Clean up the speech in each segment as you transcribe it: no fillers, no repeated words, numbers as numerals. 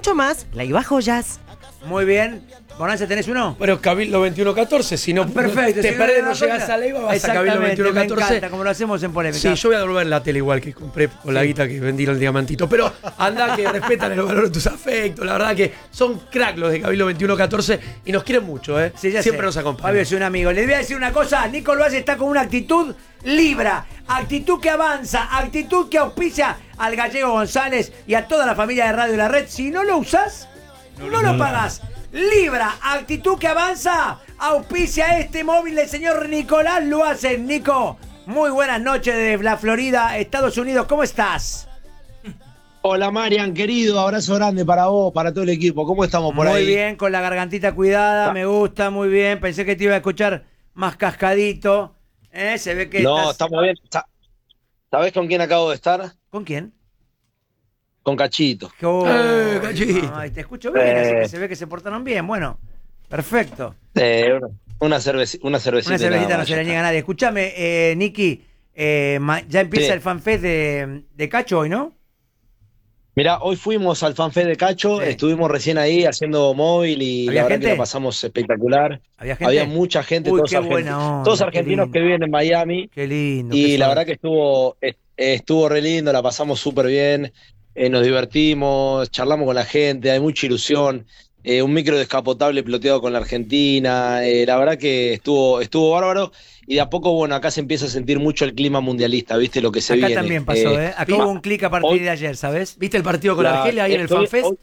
mucho más, Leiva Joyas. Muy bien. Bonanza, ¿tenés uno? Bueno, Cabildo 2114, si no Perfecto, te si perdés, no no llegás a Leiva, vas a Cabildo Exactamente, 2114. me encanta, como lo hacemos en Polémica. Sí, yo voy a devolver la tele igual que compré con la guita que vendí el diamantito. Pero anda que respetan el valor de tus afectos. La verdad que son crack los de Cabildo 2114 y nos quieren mucho, ¿eh? Sí, ya siempre sé. nos acompañan. Fabio es un amigo. Les voy a decir una cosa. Nico Loaz está con una actitud Libra. Actitud que avanza. Actitud que auspicia al Gallego González y a toda la familia de Radio La Red. Si no lo usás, no lo pagás. Libra, actitud que avanza, auspicia este móvil del señor Nicolás Loazen. Nico, muy buenas noches desde la Florida, Estados Unidos, ¿cómo estás? Hola Marian, querido, abrazo grande para vos, para todo el equipo. ¿Cómo estamos por ahí? Muy bien, con la gargantita cuidada, me gusta, muy bien. Pensé que te iba a escuchar más cascadito. Se ve que no, estamos bien. ¿Sabés con quién acabo de estar? ¿Con quién? Con Cachito. Cachito. Ay, te escucho bien, así que se ve que se portaron bien. Bueno, perfecto. Una cervecita. Una cervecita no se le niega a nadie. Escúchame, Nicky, ya empieza el fanfest de Cacho hoy, ¿no? Mirá, hoy fuimos al fanfest de Cacho, estuvimos recién ahí haciendo móvil y la verdad que la pasamos espectacular. Había mucha gente, Uy, todos argentinos que viven en Miami. Qué lindo. Y la verdad que estuvo re lindo, la pasamos súper bien, nos divertimos, charlamos con la gente, hay mucha ilusión. Un micro descapotable ploteado con la Argentina, la verdad que estuvo bárbaro. Y de a poco, bueno, acá se empieza a sentir mucho el clima mundialista, ¿viste? Lo que se viene. Acá también pasó, ¿eh? Acá hubo un clic a partir de ayer, ¿sabes? ¿Viste el partido con Argelia ahí en el FanFest?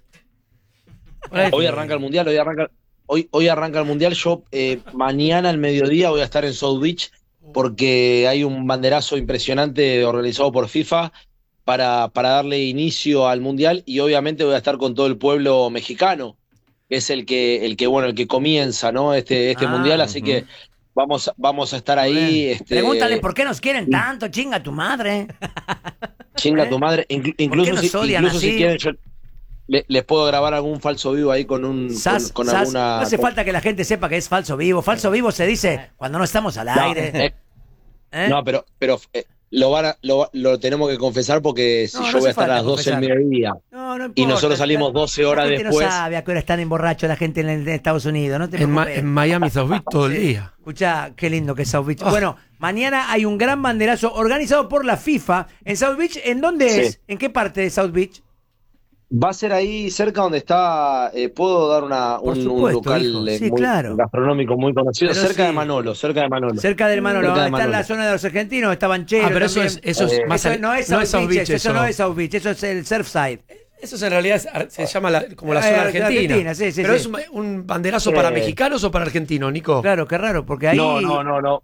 Hoy arranca el Mundial, hoy arranca el Mundial. Yo mañana al mediodía voy a estar en South Beach porque hay un banderazo impresionante organizado por FIFA para darle inicio al Mundial y obviamente voy a estar con todo el pueblo mexicano, que es el que comienza, ¿no? Este Mundial, así que vamos a estar ahí. Pregúntale por qué nos quieren tanto, chinga tu madre. Chinga tu madre. Incluso si quieren, yo les puedo grabar algún falso vivo ahí con alguna. No hace falta que la gente sepa que es falso vivo. Falso vivo se dice cuando no estamos al aire. No, pero lo tenemos que confesar porque si yo voy a estar a las 12 del mediodía y nosotros salimos 12 horas después. No sabe a qué hora están emborrachos la gente en Estados Unidos. No te en Miami, South Beach todo el día. Escuchá, qué lindo que es South Beach. Bueno, mañana hay un gran banderazo organizado por la FIFA en South Beach. ¿En dónde es? ¿En qué parte de South Beach? Va a ser ahí cerca donde está, puedo dar un local gastronómico muy conocido, cerca de Manolo. Cerca del Manolo. Está en la zona de los argentinos, está Banchero. Pero eso es más no es South Beach, eso no es South Beach, eso es el Surfside. Eso en realidad se llama como la zona argentina. Sí, pero es un banderazo para mexicanos o para argentinos, Nico. Claro, qué raro, porque ahí... No.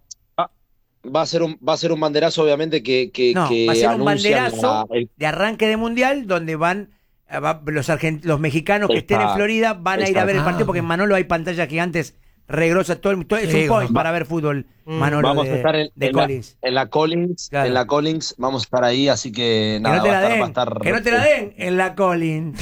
Va a ser un banderazo, obviamente, que va a ser un banderazo de arranque de mundial donde van los mexicanos que estén en Florida van a ir a ver el partido porque en Manolo hay pantallas gigantes regrosas, todo es un point para ver fútbol. Manolo, vamos a estar en la Collins, claro. En la Collins vamos a estar ahí, así que nada, que no te la den en la Collins.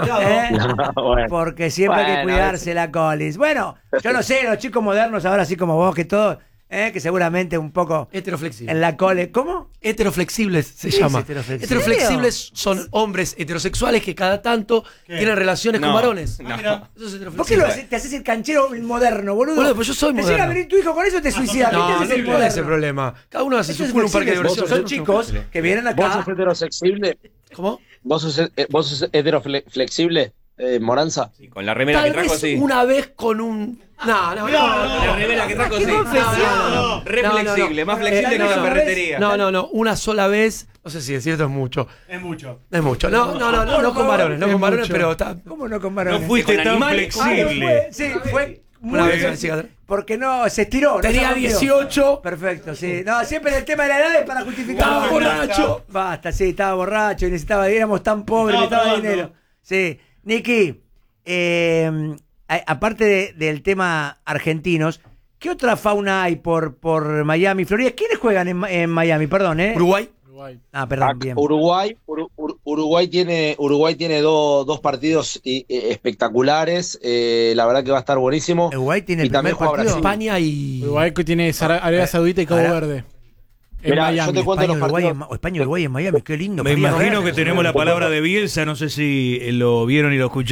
Bueno. Porque siempre hay que cuidarse la Collins. Bueno, yo no sé, los chicos modernos ahora así como vos que todos que seguramente un poco heteroflexible. En la cole, ¿cómo? Heteroflexibles se llama. Heteroflexibles son hombres heterosexuales que cada tanto tienen relaciones con varones. Mira. ¿Por qué te haces el canchero moderno, boludo? Pues yo soy moderno. Te llega a venir tu hijo con eso te suicida. No es el problema. Cada uno hace un parque de diversiones. Son chicos que vienen acá. ¿Vos sos heteroflexible? ¿Cómo? ¿Vos sos heteroflexible? Moranza. Sí, con la remera que trajo, sí. Una vez con un. No. La remera que trajo, sí. Re flexible, más flexible que la ferretería. No. Una sola vez. No sé si decir esto es mucho. Es mucho. No con varones, pero está. ¿Cómo no con varones? No fuiste tan flexible. Fue muy bien. Porque no, se estiró. Tenía 18. Perfecto, sí. No, siempre el tema de la edad es para justificar. Estaba borracho. Basta, sí, estaba borracho y éramos tan pobres, necesitaba dinero. Sí. Nicky, aparte del tema argentinos, ¿qué otra fauna hay por Miami, Florida? ¿Quiénes juegan en Miami? Perdón, Uruguay. Perdón, bien. Uruguay tiene dos partidos espectaculares. La verdad que va a estar buenísimo. Uruguay tiene el primer partido. España y Uruguay que tiene Arabia Saudita y Cabo Verde. Mirá, yo te cuento España, Uruguay en Miami, qué lindo. Me imagino que tenemos la palabra de Bielsa, no sé si lo vieron y lo escucharon.